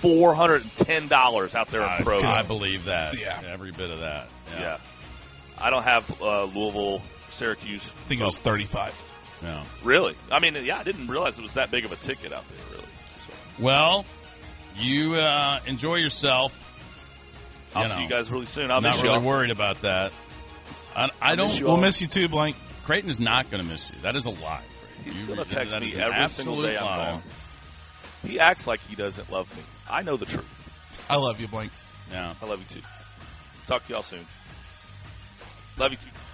$410 out there in pros. I believe that. Yeah. Every bit of that. Yeah. I don't have Louisville, Syracuse. I think it was 35. Yeah. Really? I mean, I didn't realize it was that big of a ticket out there, really. So, Well, you enjoy yourself. I'll see you guys really soon. I'll I'm not miss really y'all. worried about that. I don't. miss you We'll all. miss you too, Blank. Creighton is not going to miss you. That is a lie. He's You- going to text that me is an every single day absolute I'm lie. gone. He acts like he doesn't love me. I know the truth. I love you, Blank. Yeah. I love you too. Talk to y'all soon. Love you too.